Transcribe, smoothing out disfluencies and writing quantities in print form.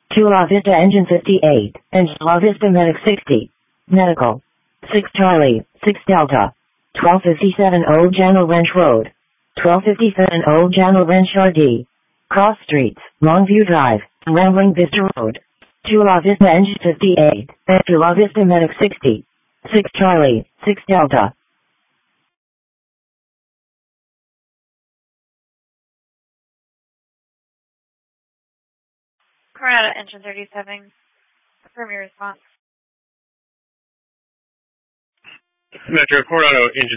Chula Vista Engine 58, and Chula Vista Medic 60. Medical. 6 Charlie, 6 Delta. 1257 Old Jano Ranch Road. 1257 Old Jano Ranch RD. Cross Streets, Longview Drive, Rambling Vista Road. Chula Vista Engine 58, and Chula Vista Medic 60. 6 Charlie, 6 Delta. Coronado Engine 37, confirm your response. Metro Coronado Engine